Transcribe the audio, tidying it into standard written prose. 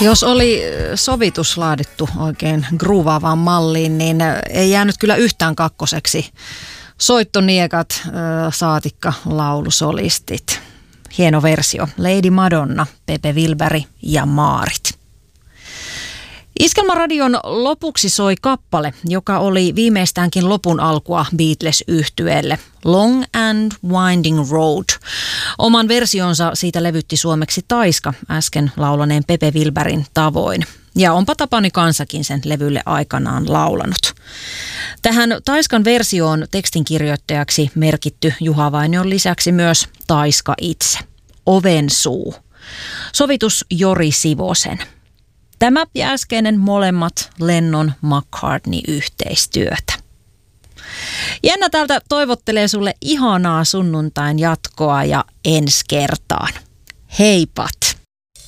Jos oli sovitus laadittu oikein groovaavaan malliin, niin ei jäänyt kyllä yhtään kakkoseksi. Soittoniekat, saatikka, laulusolistit. Hieno versio. Lady Madonna, Pepe Wilberg ja Maarit. Iskelmäradion lopuksi soi kappale, joka oli viimeistäänkin lopun alkua Beatles-yhtyeelle. Long and Winding Road. Oman versionsa siitä levytti suomeksi Taiska äsken laulaneen Pepe Wilbergin tavoin. Ja onpa Tapani Kansakin sen levylle aikanaan laulanut. Tähän Taiskan versioon tekstinkirjoittajaksi merkitty Juha Vainion lisäksi myös Taiska itse. Ovensuu. Sovitus Jori Sivosen. Tämä ja äskeinen molemmat Lennon-McCartney-yhteistyötä. Jenna täältä toivottelee sulle ihanaa sunnuntain jatkoa ja ensi kertaan. Heipat!